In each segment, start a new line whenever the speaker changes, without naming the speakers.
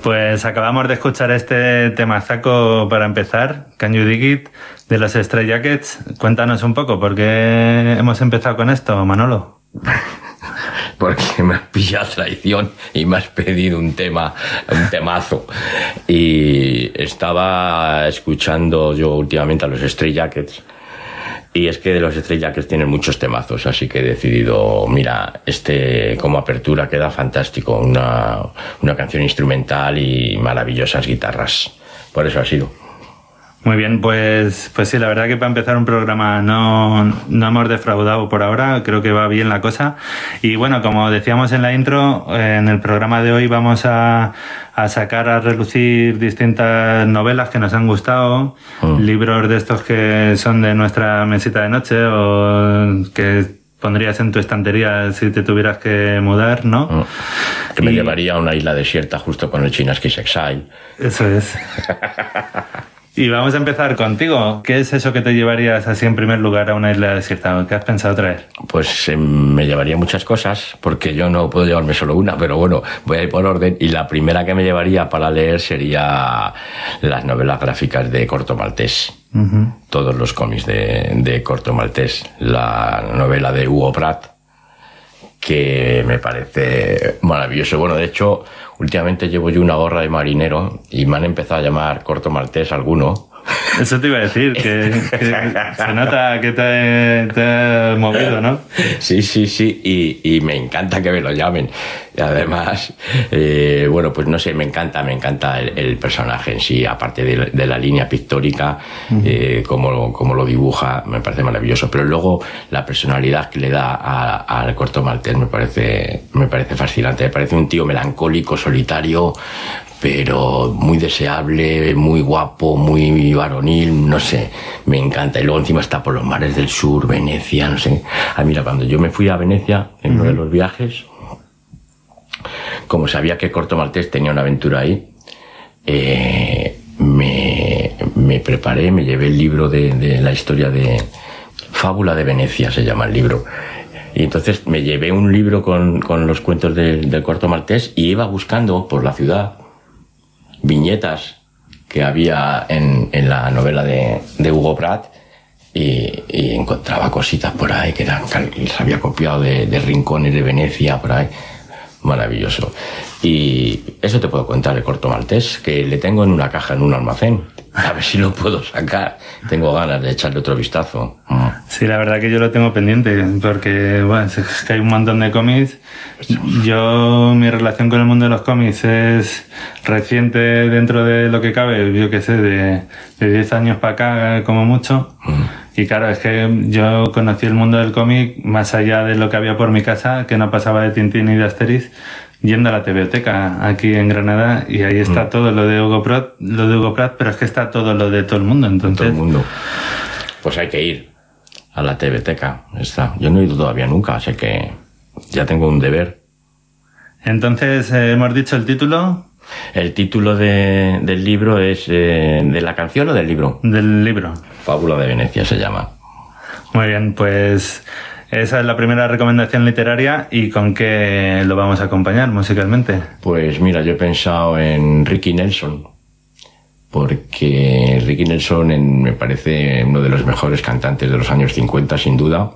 Pues acabamos de escuchar este temazaco para empezar, Can You Dig It, de los Stray Jackets. Cuéntanos un poco, ¿por qué hemos empezado con esto, Manolo?
Porque me has pillado traición y me has pedido un temazo. Y estaba escuchando yo últimamente a los Stray Jackets. Y es que de los Stray Jackets tienen muchos temazos, así que he decidido, mira, como apertura queda fantástico, una canción instrumental y maravillosas guitarras. Por eso ha sido.
Muy bien, pues sí, la verdad que para empezar un programa no hemos defraudado por ahora, creo que va bien la cosa. Y bueno, como decíamos en la intro, en el programa de hoy vamos a sacar a relucir distintas novelas que nos han gustado, libros de estos que son de nuestra mesita de noche o que pondrías en tu estantería si te tuvieras que mudar, ¿no?
Que me llevaría a una isla desierta justo con el China's Kiss Exile.
Eso es. Y vamos a empezar contigo. ¿Qué es eso que te llevarías así en primer lugar a una isla desierta? ¿Qué has pensado traer?
Pues me llevaría muchas cosas, porque yo no puedo llevarme solo una, pero bueno, voy a ir por orden. Y la primera que me llevaría para leer sería las novelas gráficas de Corto Maltés. Uh-huh. Todos los cómics de Corto Maltés. La novela de Hugo Pratt, que me parece maravilloso. Bueno, de hecho, últimamente llevo yo una gorra de marinero y me han empezado a llamar Corto Maltés alguno.
Eso te iba a decir, que se nota que te ha movido, ¿no?
Sí, y me encanta que me lo llamen. Y además, bueno, pues no sé, me encanta el personaje en sí, aparte de la línea pictórica, como lo dibuja, me parece maravilloso. Pero luego la personalidad que le da al Corto Maltés me parece fascinante. Me parece un tío melancólico, solitario, pero muy deseable, muy guapo, muy varonil, no sé, me encanta. Y luego encima está por los mares del sur, Venecia, no sé. Mira, cuando yo me fui a Venecia en uno de los viajes, como sabía que Corto Maltés tenía una aventura ahí, me preparé, me llevé el libro de la historia de Fábula de Venecia, se llama el libro. Y entonces me llevé un libro con los cuentos del Corto Maltés y iba buscando por la ciudad viñetas que había en la novela de Hugo Pratt y encontraba cositas por ahí que les había copiado de rincones de Venecia, por ahí. Maravilloso. Y eso te puedo contar de Corto Maltés, que le tengo en una caja en un almacén. A ver si lo puedo sacar. Tengo ganas de echarle otro vistazo.
Sí, la verdad que yo lo tengo pendiente, porque bueno, es que hay un montón de cómics. Mi relación con el mundo de los cómics es reciente dentro de lo que cabe, yo qué sé, de 10 años para acá como mucho. Y claro, es que yo conocí el mundo del cómic más allá de lo que había por mi casa, que no pasaba de Tintín y de Asterix, yendo a la TVOteca aquí en Granada, y ahí está todo lo de Hugo Pratt, pero es que está todo lo de todo el mundo, entonces.
Todo el mundo. Pues hay que ir a la TVOteca. Yo no he ido todavía nunca, así que ya tengo un deber.
Entonces, hemos dicho el título.
El título del libro es ¿de la canción o del libro?
Del libro.
Fábula de Venecia se llama.
Muy bien, pues esa es la primera recomendación literaria. ¿Y con qué lo vamos a acompañar musicalmente?
Pues mira, yo he pensado en Ricky Nelson, porque Ricky Nelson me parece uno de los mejores cantantes de los años 50, sin duda.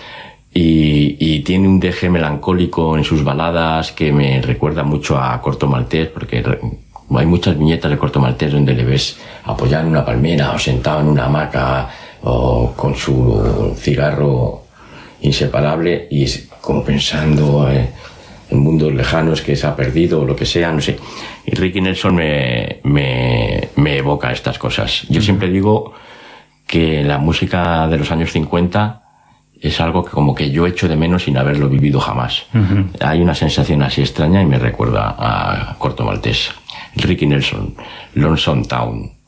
Y tiene un deje melancólico en sus baladas que me recuerda mucho a Corto Maltés, porque hay muchas viñetas de Corto Maltés donde le ves apoyado en una palmera o sentado en una hamaca o con su cigarro inseparable y como pensando en mundos lejanos que se ha perdido o lo que sea, no sé. Y Ricky Nelson me evoca estas cosas. Yo siempre digo que la música de los años 50 es algo que como que yo echo de menos sin haberlo vivido jamás. Uh-huh. Hay una sensación así extraña y me recuerda a Corto Maltés. Ricky Nelson, Lonesome Town.